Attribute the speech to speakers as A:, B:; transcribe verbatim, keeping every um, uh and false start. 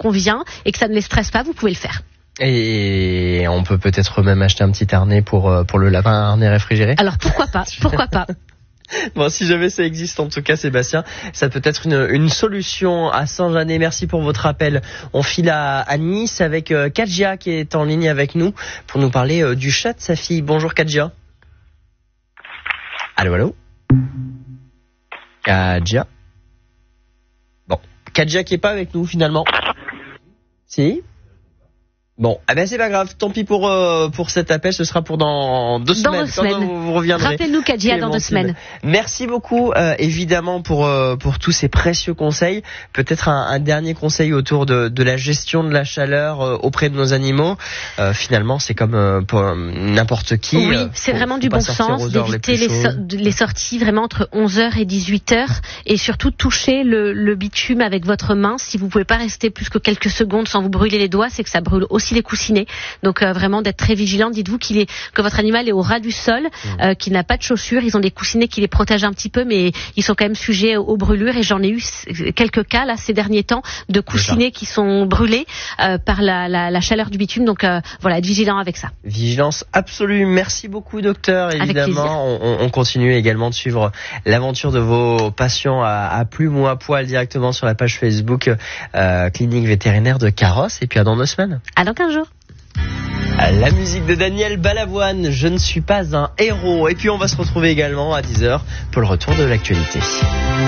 A: convient et que ça ne les stresse pas, vous pouvez le faire.
B: Et on peut peut-être même acheter un petit harnais pour, pour le lapin, un harnais réfrigéré.
A: Alors pourquoi pas, pourquoi pas.
B: Bon, si jamais ça existe, en tout cas, Sébastien, ça peut être une, une solution à Saint-Jeannet. Merci pour votre appel. On file à, à Nice avec euh, Kadja qui est en ligne avec nous pour nous parler euh, du chat de sa fille. Bonjour Kadja. Allô, allô. Kadja. Bon, Kadja qui est pas avec nous finalement. Si. Bon, eh ben c'est pas grave. Tant pis pour euh, pour cet appel. Ce sera pour dans deux
A: dans
B: semaines.
A: Deux semaines.
B: Quand vous reviendrez.
A: Rappelez-nous Kadja dans deux semaines.
B: Merci beaucoup, euh, évidemment pour euh, pour tous ces précieux conseils. Peut-être un, un dernier conseil autour de de la gestion de la chaleur euh, auprès de nos animaux. Euh, finalement, c'est comme euh, pour n'importe qui.
A: Oui,
B: euh,
A: c'est
B: faut,
A: vraiment
B: faut
A: du
B: pas
A: bon
B: sortir
A: sens
B: aux heures
A: d'éviter
B: les,
A: les, so- les sorties vraiment entre onze heures et dix-huit heures et surtout toucher le, le bitume avec votre main. Si vous pouvez pas rester plus que quelques secondes sans vous brûler les doigts, c'est que ça brûle aussi les coussinets. Donc euh, vraiment d'être très vigilant. Dites-vous qu'il est que votre animal est au ras du sol, mmh. euh, qu'il n'a pas de chaussures. Ils ont des coussinets qui les protègent un petit peu, mais ils sont quand même sujets aux, aux brûlures. Et j'en ai eu quelques cas là ces derniers temps de coussinets qui sont brûlés euh, par la, la, la chaleur du bitume. Donc euh, voilà, être vigilant avec ça.
B: Vigilance absolue. Merci beaucoup, docteur. Évidemment, on, on continue également de suivre l'aventure de vos patients à, à plume ou à poil directement sur la page Facebook euh, Clinique Vétérinaire de Carrosse. Et puis à dans deux semaines.
A: À dans quinze jours.
B: La musique de Daniel Balavoine, Je ne suis pas un héros. Et puis on va se retrouver également à dix heures pour le retour de l'actualité.